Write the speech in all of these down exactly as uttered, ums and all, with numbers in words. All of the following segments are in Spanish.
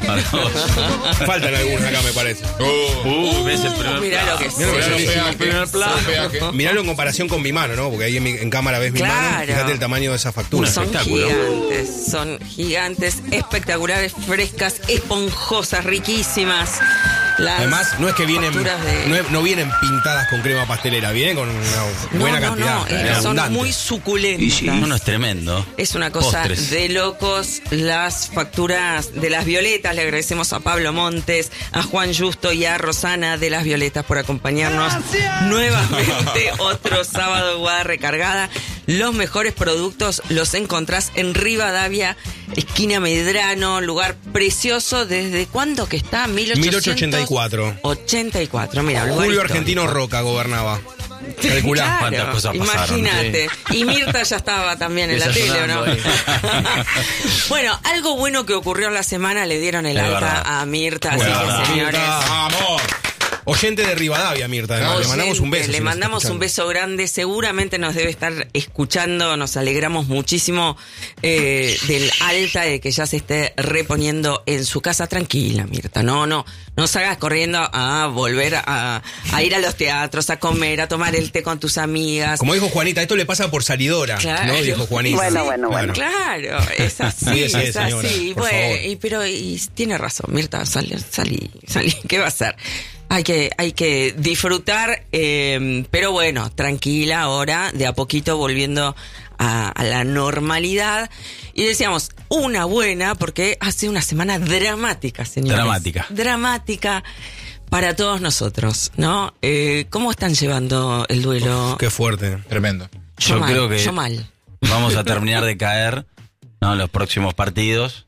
Faltan algunos acá, me parece. Uh, uh, ves el primer mirá lo que es. el primer plano. Miralo en comparación con mi mano, ¿no? Porque ahí en, mi, en cámara ves mi Claro. mano. Fíjate el tamaño de esa factura. Son espectáculo. gigantes, son gigantes, espectaculares, frescas, esponjosas, riquísimas. Las Además, no es que vienen, facturas de- no, no vienen pintadas con crema pastelera, vienen con una No, buena no, cantidad. no, eh, son abundante. muy suculentas. No, no, es tremendo. Es una cosa Postres. de locos. Las facturas de las Violetas, le agradecemos a Pablo Montes, a Juan Justo y a Rosana de las Violetas por acompañarnos nuevamente otro sábado Guada Recargada. Los mejores productos los encontrás en Rivadavia, esquina Medrano, lugar precioso. ¿Desde cuándo que está? mil ochocientos ochenta y cuatro. ochenta y cuatro, mira, lugar Julio histórico. Argentino Roca gobernaba. Calculá. Claro, cuántas cosas pasaron, imagínate. Y Mirta ya estaba también en la tele, ¿o no? Desayunando Bueno, algo bueno que ocurrió en la semana, le dieron el Es alta verdad. a Mirta, así Bueno, que verdad. señores. Vamos. Oyente de Rivadavia, Mirta. Además. Le mandamos un beso. Oyente, si Le nos mandamos está un beso grande. Seguramente nos debe estar escuchando. Nos alegramos muchísimo eh, del alta, de que ya se esté reponiendo en su casa. Tranquila, Mirta. No, no. No salgas corriendo a volver a, a ir a los teatros, a comer, a tomar el té con tus amigas. Como dijo Juanita, esto le pasa por salidora. Claro. ¿No? Dijo Juanita. Bueno, bueno, bueno. Claro, es así, Cuídese, es señora, así. por Bueno, favor. y, pero y, tiene razón, Mirta, salí, salí, salí. ¿Qué va a hacer? Hay que, hay que disfrutar, eh, pero bueno, tranquila ahora, de a poquito volviendo a, a la normalidad. Y decíamos, una buena, porque hace una semana dramática, señores. Dramática. Dramática para todos nosotros, ¿no? Eh, ¿Cómo están llevando el duelo? Qué fuerte. Tremendo. Yo, Yo mal, creo que yo mal. vamos a terminar de caer, ¿no? En los próximos partidos,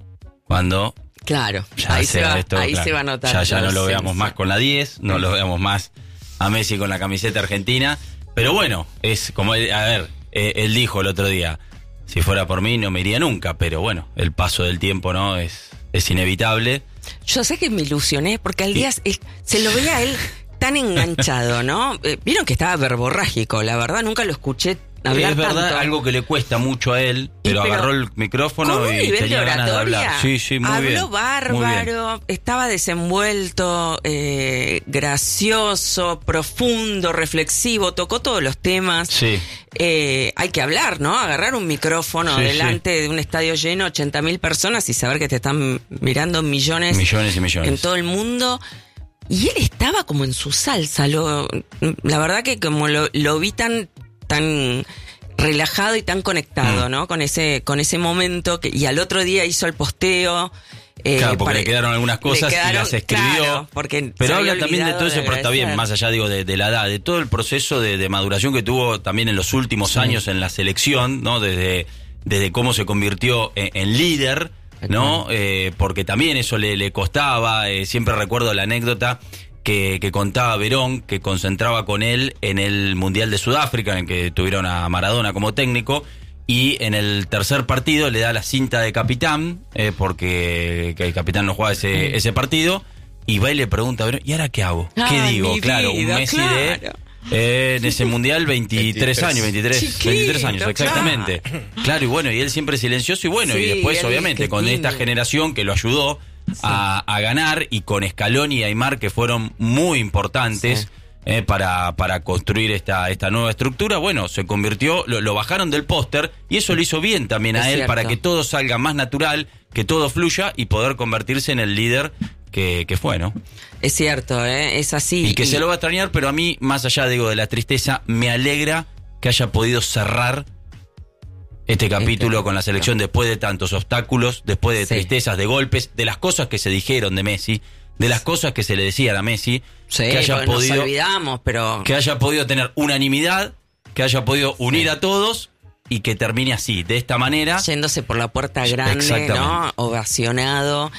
cuando Claro, ya ahí, se sea va, esto, ahí claro, se va a notar. Ya, ya la no lo ausencia. veamos más con la diez, no lo veamos más a Messi con la camiseta argentina. Pero bueno, es como, él- a ver, eh, él dijo el otro día, si fuera por mí no me iría nunca, pero bueno, el paso del tiempo, ¿no? Es, es inevitable. Yo sé que me ilusioné porque al día es- se lo veía a él tan enganchado, ¿no? Eh, Vieron que estaba verborrágico, la verdad nunca lo escuché hablar Es verdad, tanto. algo que le cuesta mucho a él, pero, pero agarró el micrófono Con un y nivel de tenía ganas de oratoria, hablar. Sí, sí, muy habló bien. muy bien. bárbaro, estaba desenvuelto, eh, gracioso, profundo, reflexivo, tocó todos los temas. Sí. Eh, hay que hablar, ¿no? Agarrar un micrófono Sí, delante de un estadio lleno, ochenta mil personas, y saber que te están mirando millones, Millones y millones. en todo el mundo. Y él estaba como en su salsa. Lo, la verdad que como lo, lo vi tan, tan relajado y tan conectado, Mm. ¿no? Con ese, con ese momento que, y al otro día hizo el posteo. eh, Claro, porque para- le quedaron algunas le cosas quedaron- y las escribió. claro, porque pero se había habla también de olvidado todo eso, pero está bien, agradecer. más allá digo de, de la edad, de todo el proceso de, de maduración que tuvo también en los últimos años en la selección, ¿no? Desde, desde cómo se convirtió en, en líder, ¿no? Eh, porque también eso le, le costaba. Eh, siempre recuerdo la anécdota que, que contaba Verón, que concentraba con él en el Mundial de Sudáfrica, en el que tuvieron a Maradona como técnico. Y en el tercer partido le da la cinta de capitán, eh, porque que el capitán no jugaba ese, ese partido, y va y le pregunta a Verón, ¿y ahora qué hago? ¿Qué Ay, digo? mi Claro, vida, un Messi claro. de... eh, en ese mundial veintitrés, veintitrés años, veintitrés, Chiquito, veintitrés años, exactamente. Claro, y bueno, y él siempre silencioso, y bueno, y Sí, después él, obviamente qué con lindo. esta generación que lo ayudó a, a ganar, y con Scaloni y Aimar, que fueron muy importantes. Sí. Eh, para, para construir esta, esta nueva estructura, bueno, se convirtió, lo, lo bajaron del póster, y eso le hizo bien también a Es él, cierto. para que todo salga más natural, que todo fluya, y poder convertirse en el líder que, que fue, ¿no? Es cierto, ¿eh? Es así. Y que se lo va a extrañar, pero a mí, más allá, digo, de la tristeza, me alegra que haya podido cerrar este capítulo Este- con la selección después de tantos obstáculos, después de Sí. tristezas, de golpes, de las cosas que se dijeron de Messi, de las cosas que se le decían a Messi, Sí, que haya porque nos podido olvidamos, pero... que haya podido tener unanimidad, que haya podido unir a todos, y que termine así, de esta manera. Yéndose por la puerta grande, Exactamente. ¿no? Ovacionado.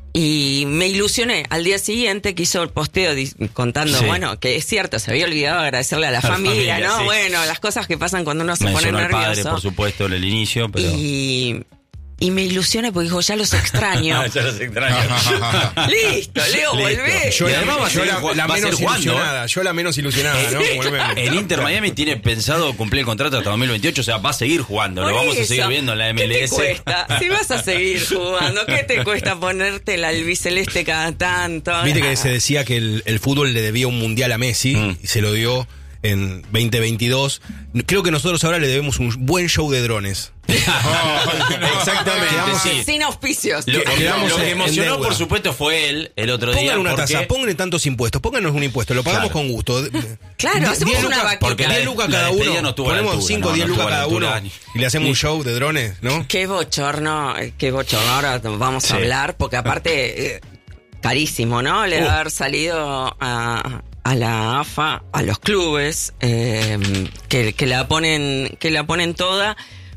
Y me ilusioné. Al día siguiente que hizo el posteo di- contando, Sí. bueno, que es cierto, se había olvidado agradecerle a la, A la familia, familia, ¿no? sí. Bueno, las cosas que pasan cuando uno se Mencionó pone al padre, nervioso. por supuesto, en el inicio, pero Y y me ilusioné porque dijo, ya los extraño. Ya los extraño. Listo, Leo, volvé. Yo, Y la, además va a yo ser- la- la va a ser menos jugando, ilusionada, yo la menos ilusionada, ¿no? Como el meme. El Inter Miami tiene pensado cumplir el contrato hasta dos mil veintiocho, o sea, va a seguir jugando, Por lo vamos a eso, seguir viendo en la M L S. ¿Qué te cuesta? Si vas a seguir jugando, ¿qué te cuesta ponerte el albiceleste cada tanto? Viste que se decía que el, el fútbol le debía un mundial a Messi Mm. y se lo dio en veinte veintidós. Creo que nosotros ahora le debemos un buen show de drones. Exactamente, Quedamos- sí. Sin auspicios. Lo, Que- quedamos lo que en- emocionó, en deuda. por supuesto, fue él el otro día. Pongan una porque- tasa, pónganle tantos impuestos, pónganos un impuesto, lo pagamos Claro. con gusto. Claro, Die- hacemos diez una lucas- vaquita. porque la- diez lucas la cada despedida uno, no estuvo a la ponemos altura, cinco, no, diez no lucas estuvo a la cada uno altura. y le hacemos un show de drones, ¿no? Qué bochorno, eh, qué bochorno. Ahora vamos Sí. a hablar, porque aparte, eh, carísimo, ¿no? Le Uh. va a haber salido a, a la A F A, a los clubes, eh, que, que la ponen, que la ponen toda,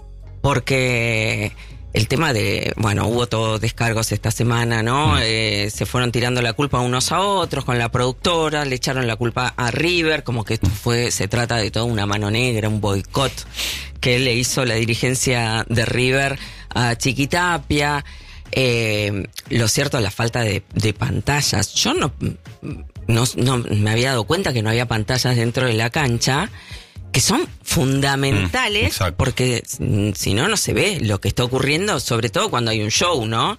porque el tema de, bueno, hubo todos descargos esta semana, ¿no? Mm. Eh, se fueron tirando la culpa unos a otros con la productora, le echaron la culpa a River, como que esto fue, se trata de toda una mano negra, un boicot que le hizo la dirigencia de River a Chiquitapia. Eh, lo cierto es la falta de, de pantallas. Yo no, no, no me había dado cuenta que no había pantallas dentro de la cancha, que son fundamentales, Mm, exacto. porque mm, si no, no se ve lo que está ocurriendo, sobre todo cuando hay un show, ¿no?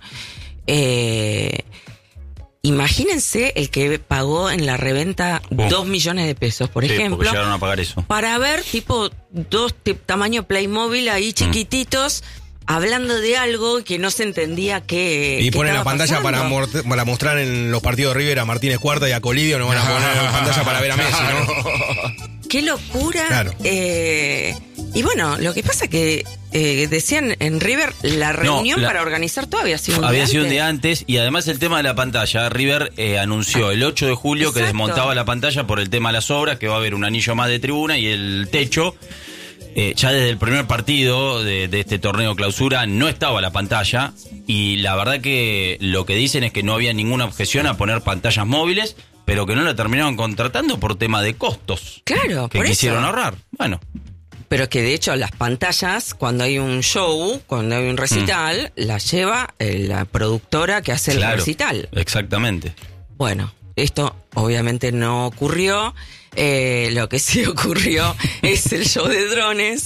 Eh, imagínense el que pagó en la reventa Oh. dos millones de pesos, por Sí, porque ejemplo, llegaron a pagar eso. para ver tipo dos t- tamaño Playmobil ahí Mm. chiquititos, hablando de algo que no se entendía que Y que ponen la estaba pantalla para, pasando. mor- para mostrar en los partidos de River a Martínez Cuarta y a Colidio, no van a poner la pantalla para ver a Messi, ¿no? ¡Qué locura! Claro. Eh, y bueno, lo que pasa que eh, decían en River, la reunión la- para organizar todo había sido un Había día sido un antes. día antes y además el tema de la pantalla. River eh, anunció el ocho de julio que Exacto. desmontaba la pantalla por el tema de las obras, que va a haber un anillo más de tribuna y el techo. Eh, ya desde el primer partido de, de este torneo clausura no estaba la pantalla y la verdad que lo que dicen es que no había ninguna objeción a poner pantallas móviles, pero que no la terminaron contratando por tema de costos. Claro, Que por quisieron eso. ahorrar. Bueno, Pero que de hecho las pantallas, cuando hay un show, cuando hay un recital, las lleva eh, la productora que hace el Mm. claro, recital. exactamente. Bueno, esto obviamente no ocurrió. Eh, lo que sí ocurrió es el show de drones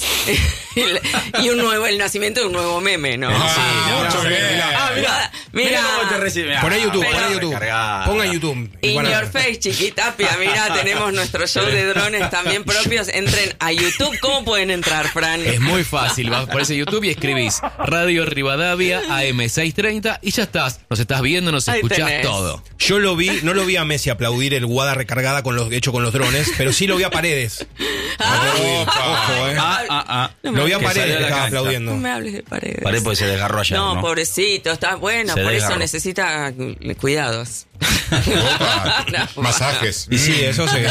y un nuevo, el nacimiento de un nuevo meme, ¿no? Ah, mucho mira, bien. mira. Ah, mira, mira. cómo te recibe. Ah, Poné YouTube, pero- poné YouTube. Recargada. Ponga YouTube. In Bueno, your face, Chiquitapia, mira, tenemos nuestro show de drones también propios. Entren a YouTube. ¿Cómo pueden entrar, Fran? Es muy fácil, vas por ese YouTube y escribís Radio Rivadavia A M seiscientos treinta y ya estás. Nos estás viendo, nos Ahí escuchás tenés. todo. Yo lo vi, no lo vi a Messi aplaudir el Guada recargada con los hecho con los drones, pero sí lo vi a Paredes. Aplaudir. Ojo, eh. Ah, ah, ah. No me Lo vi a Que Paredes salió que a la estaba cancha. aplaudiendo. No me hables de paredes. Parece porque se desgarró ayer, No, ¿no? pobrecito, está bueno, Se por eso desgarró. necesita mm, cuidados. Opa, No, masajes. Y sí, eso se.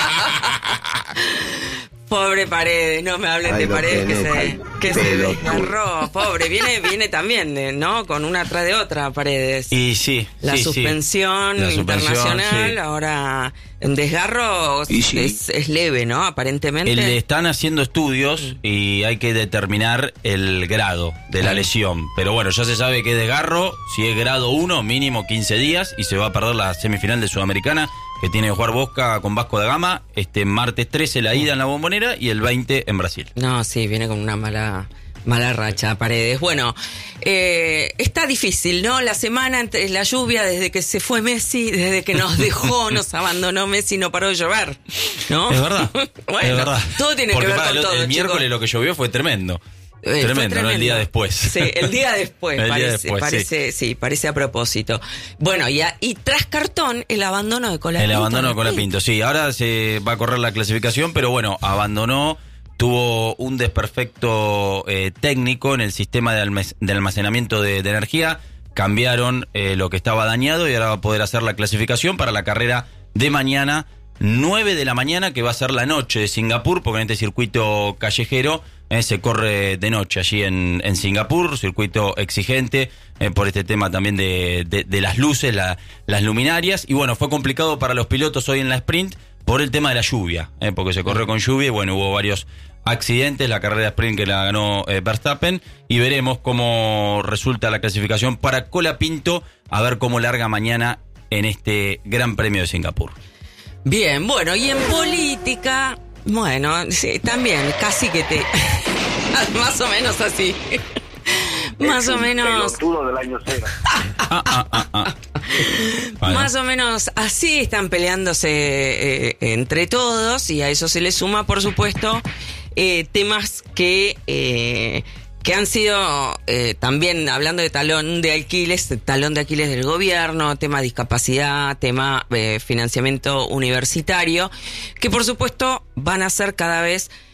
Pobre Paredes, no me hablen Ay, de lo Paredes que que se, no, que se pero- desgarró. Pobre, viene, viene también, eh, ¿no? Con una atrás de otra Paredes. Y sí, La sí, sí. suspensión La suspensión, internacional, sí. ahora en desgarro Y sí. es, es leve, ¿no? Aparentemente. El- le están haciendo estudios y hay que determinar el grado de la lesión. Pero bueno, ya se sabe que es desgarro, si es grado uno, mínimo quince días y se va a perder la semifinal de Sudamericana que tiene que jugar Boca con Vasco da Gama, este martes trece la ida en la Bombonera y el veinte en Brasil. No, sí, viene con una mala mala racha, Paredes. Bueno, eh, está difícil, ¿no? La semana entre la lluvia, desde que se fue Messi, desde que nos dejó, nos abandonó Messi, no paró de llover, ¿no? Es verdad. Bueno, es verdad. todo tiene Porque que ver para con lo- todo, el chicos. miércoles lo que llovió fue tremendo. Eh, fue tremendo, ¿no? El día después. Sí, el día después, El día parece, después, parece, sí. parece a propósito. Bueno, y, a- y tras cartón, el abandono de Colapinto. El abandono de ¿no? Colapinto, sí. Ahora se va a correr la clasificación, pero bueno, abandonó, tuvo un desperfecto eh, técnico en el sistema de, almac- de almacenamiento de, de energía. Cambiaron eh, lo que estaba dañado y ahora va a poder hacer la clasificación para la carrera de mañana, nueve de la mañana, que va a ser la noche de Singapur, porque en este circuito callejero eh, se corre de noche allí en, en Singapur, circuito exigente eh, por este tema también de, de, de las luces, la- las luminarias. Y bueno, fue complicado para los pilotos hoy en la sprint por el tema de la lluvia, eh, porque se corrió con lluvia y bueno, hubo varios accidentes, la carrera de sprint que la ganó eh, Verstappen, y veremos cómo resulta la clasificación para Colapinto, a ver cómo larga mañana en este Gran Premio de Singapur. Bien, bueno, y en política, bueno, sí, también casi que te... más o menos así. Más o menos... pelotudo del año cero. Ah, ah, ah, ah. Bueno. Más o menos así están peleándose eh, entre todos, y a eso se le suma, por supuesto, eh, temas que... Eh, que han sido eh, también, hablando de talón de Aquiles, talón de Aquiles del gobierno, tema discapacidad, tema eh, financiamiento universitario, que por supuesto van a ser cada vez